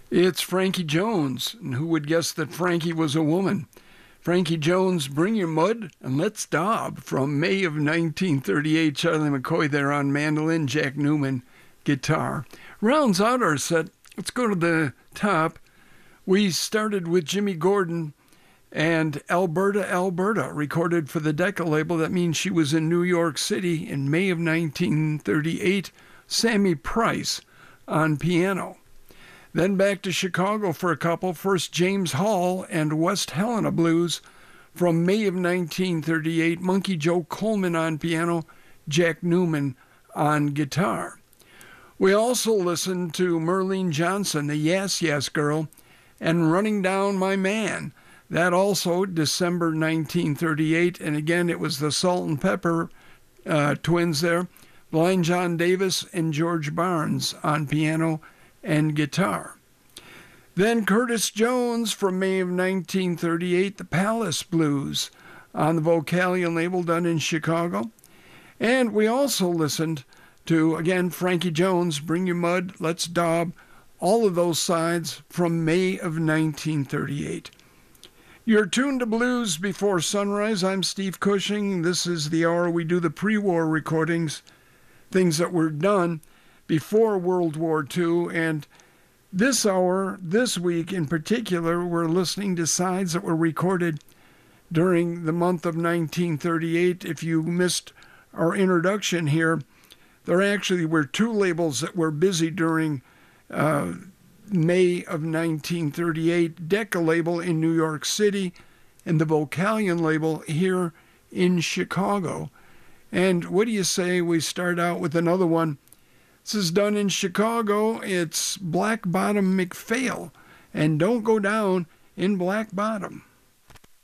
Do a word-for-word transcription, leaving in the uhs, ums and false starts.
It's Frankie Jones, and who would guess that Frankie was a woman? Frankie Jones, Bring Your Mud and Let's Daub from May of nineteen thirty-eight. Charlie McCoy there on mandolin, Jack Newman guitar. Rounds out our set. Let's go to the top. We started with Jimmy Gordon and Alberta, Alberta, recorded for the Decca label. That means she was in New York City in May of nineteen thirty-eight. Sammy Price on piano. Then back to Chicago for a couple. First, James Hall and West Helena Blues from May of nineteen thirty-eight. Monkey Joe Coleman on piano, Jack Newman on guitar. We also listened to Merlene Johnson, the Yes Yes Girl, and Running Down My Man. That also December nineteen thirty-eight. And again, it was the Salt and Pepper uh, twins there. Blind John Davis and George Barnes on piano and guitar. Then Curtis Jones from May of nineteen thirty-eight, the Palace Blues on the Vocalion label, done in Chicago. And we also listened to, again, Frankie Jones, Bring Your Mud, Let's Daub, all of those sides from May of nineteen thirty-eight. You're tuned to Blues Before Sunrise. I'm Steve Cushing. This is the hour we do the pre-war recordings, things that were done before World War Two, and this hour, this week in particular, we're listening to sides that were recorded during the month of nineteen thirty-eight. If you missed our introduction here, there actually were two labels that were busy during uh, May of nineteen thirty-eight, Decca label in New York City and the Vocalion label here in Chicago. And what do you say we start out with another one? This is done in Chicago. It's Black Bottom McPhail, and Don't Go Down in Black Bottom.